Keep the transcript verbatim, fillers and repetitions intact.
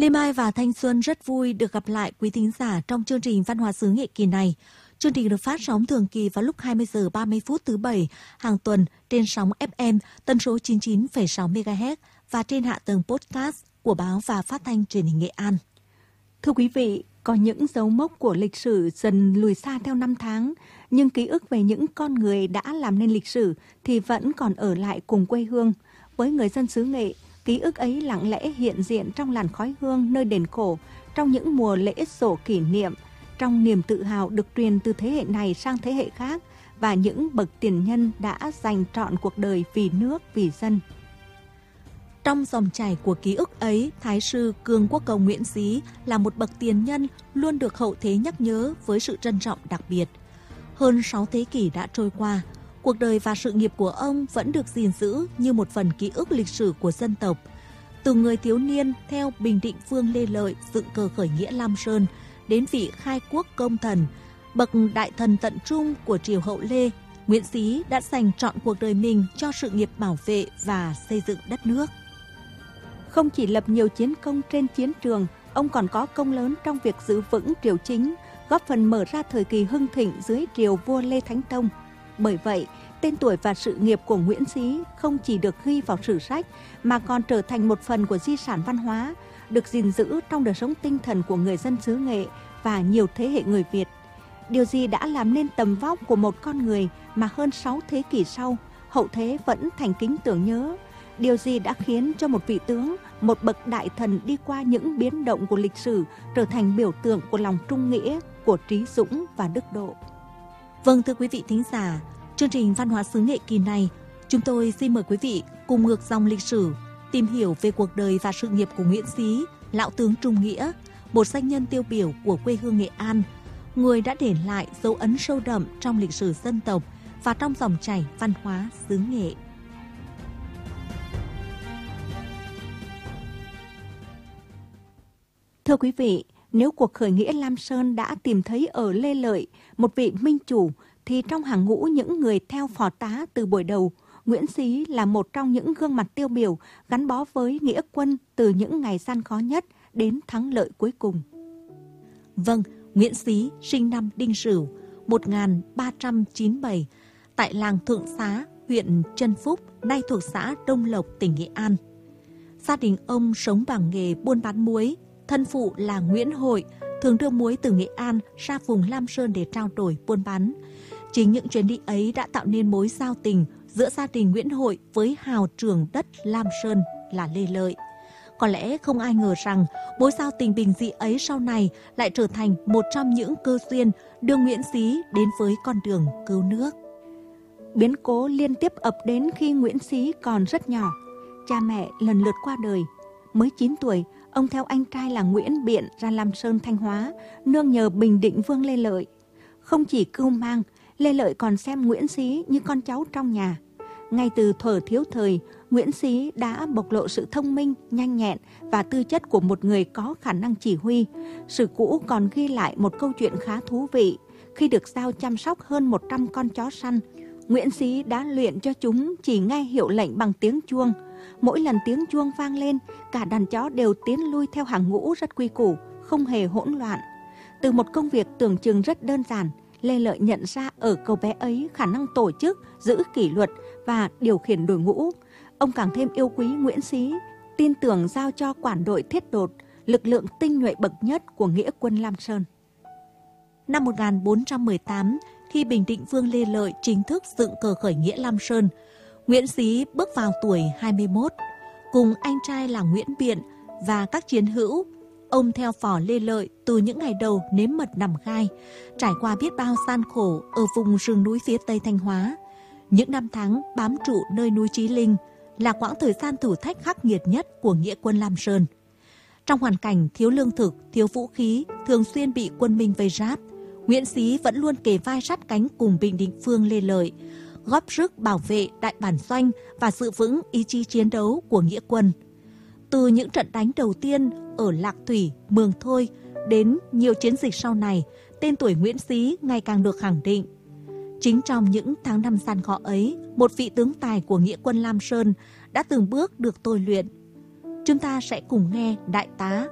Lê Mai và Thanh Xuân rất vui được gặp lại quý thính giả trong chương trình Văn hóa xứ Nghệ kỳ này. Chương trình được phát sóng thường kỳ vào lúc hai mươi giờ ba mươi phút thứ Bảy hàng tuần trên sóng ép em tần số chín mươi chín phẩy sáu mê ga héc và trên hạ tầng podcast của báo và phát thanh truyền hình Nghệ An. Thưa quý vị, có những dấu mốc của lịch sử dần lùi xa theo năm tháng, nhưng ký ức về những con người đã làm nên lịch sử thì vẫn còn ở lại cùng quê hương. Với người dân xứ Nghệ, ký ức ấy lặng lẽ hiện diện trong làn khói hương nơi đền cổ, trong những mùa lễ sổ kỷ niệm, trong niềm tự hào được truyền từ thế hệ này sang thế hệ khác và những bậc tiền nhân đã dành trọn cuộc đời vì nước, vì dân. Trong dòng chảy của ký ức ấy, Thái sư Cương Quốc Công Nguyễn Xí là một bậc tiền nhân luôn được hậu thế nhắc nhớ với sự trân trọng đặc biệt. Hơn sáu thế kỷ đã trôi qua, cuộc đời và sự nghiệp của ông vẫn được gìn giữ như một phần ký ức lịch sử của dân tộc. Từ người thiếu niên theo Bình Định Vương Lê Lợi dựng cờ khởi nghĩa Lam Sơn, đến vị khai quốc công thần, bậc đại thần tận trung của triều hậu Lê, Nguyễn Xí đã dành trọn cuộc đời mình cho sự nghiệp bảo vệ và xây dựng đất nước. Không chỉ lập nhiều chiến công trên chiến trường, ông còn có công lớn trong việc giữ vững triều chính, góp phần mở ra thời kỳ hưng thịnh dưới triều vua Lê Thánh Tông. Bởi vậy, tên tuổi và sự nghiệp của Nguyễn Xí không chỉ được ghi vào sử sách mà còn trở thành một phần của di sản văn hóa, được gìn giữ trong đời sống tinh thần của người dân xứ Nghệ và nhiều thế hệ người Việt. Điều gì đã làm nên tầm vóc của một con người mà hơn sáu thế kỷ sau, hậu thế vẫn thành kính tưởng nhớ? Điều gì đã khiến cho một vị tướng, một bậc đại thần đi qua những biến động của lịch sử trở thành biểu tượng của lòng trung nghĩa, của trí dũng và đức độ? Vâng, thưa quý vị thính giả, chương trình Văn hóa xứ Nghệ kỳ này, chúng tôi xin mời quý vị cùng ngược dòng lịch sử, tìm hiểu về cuộc đời và sự nghiệp của Nguyễn Xí, lão tướng trung nghĩa, một danh nhân tiêu biểu của quê hương Nghệ An, người đã để lại dấu ấn sâu đậm trong lịch sử dân tộc và trong dòng chảy văn hóa xứ Nghệ. Thưa quý vị, nếu cuộc khởi nghĩa Lam Sơn đã tìm thấy ở Lê Lợi một vị minh chủ, thì trong hàng ngũ những người theo phò tá từ buổi đầu, Nguyễn Xí là một trong những gương mặt tiêu biểu gắn bó với nghĩa quân từ những ngày gian khó nhất đến thắng lợi cuối cùng. Vâng, Nguyễn Xí sinh năm Đinh Sửu một nghìn ba trăm chín mươi bảy tại làng Thượng Xá, huyện Trân Phúc, nay thuộc xã Đông Lộc, tỉnh Nghệ An. Gia đình ông sống bằng nghề buôn bán muối. Thân phụ là Nguyễn Hội, thường đưa muối từ Nghệ An ra vùng Lam Sơn để trao đổi buôn bán. Chính những chuyến đi ấy đã tạo nên mối giao tình giữa gia đình Nguyễn Hội với hào trưởng đất Lam Sơn là Lê Lợi. Có lẽ không ai ngờ rằng mối giao tình bình dị ấy sau này lại trở thành một trong những cơ duyên đưa Nguyễn Xí đến với con đường cứu nước. Biến cố liên tiếp ập đến khi Nguyễn Xí còn rất nhỏ. Cha mẹ lần lượt qua đời. Mới chín tuổi, ông theo anh trai là Nguyễn Biện ra Lam Sơn, Thanh Hóa, nương nhờ Bình Định Vương Lê Lợi. Không chỉ cưu mang, Lê Lợi còn xem Nguyễn Xí như con cháu trong nhà. Ngay từ thuở thiếu thời, Nguyễn Xí đã bộc lộ sự thông minh, nhanh nhẹn và tư chất của một người có khả năng chỉ huy. Sử cũ còn ghi lại một câu chuyện khá thú vị. Khi được giao chăm sóc hơn một trăm con chó săn, Nguyễn Xí đã luyện cho chúng chỉ nghe hiệu lệnh bằng tiếng chuông. Mỗi lần tiếng chuông vang lên, cả đàn chó đều tiến lui theo hàng ngũ rất quy củ, không hề hỗn loạn. Từ một công việc tưởng chừng rất đơn giản, Lê Lợi nhận ra ở cậu bé ấy khả năng tổ chức, giữ kỷ luật và điều khiển đội ngũ. Ông càng thêm yêu quý Nguyễn Xí, tin tưởng giao cho quản đội Thiết Đột, lực lượng tinh nhuệ bậc nhất của nghĩa quân Lam Sơn. Năm một nghìn bốn trăm mười tám, khi Bình Định Vương Lê Lợi chính thức dựng cờ khởi nghĩa Lam Sơn, Nguyễn Xí bước vào tuổi hai mươi mốt. Cùng anh trai là Nguyễn Biện và các chiến hữu, ông theo phò Lê Lợi từ những ngày đầu nếm mật nằm gai, trải qua biết bao gian khổ ở vùng rừng núi phía Tây Thanh Hóa. Những năm tháng bám trụ nơi núi Chí Linh là quãng thời gian thử thách khắc nghiệt nhất của nghĩa quân Lam Sơn. Trong hoàn cảnh thiếu lương thực, thiếu vũ khí, thường xuyên bị quân Minh vây ráp, Nguyễn Xí vẫn luôn kề vai sát cánh cùng Bình Định Vương Lê Lợi, góp sức bảo vệ đại bản doanh và giữ vững ý chí chiến đấu của nghĩa quân. Từ những trận đánh đầu tiên ở Lạc Thủy, Mường Thôi đến nhiều chiến dịch sau này, tên tuổi Nguyễn Xí ngày càng được khẳng định. Chính trong những tháng năm gian khó ấy, một vị tướng tài của nghĩa quân Lam Sơn đã từng bước được tôi luyện. Chúng ta sẽ cùng nghe Đại tá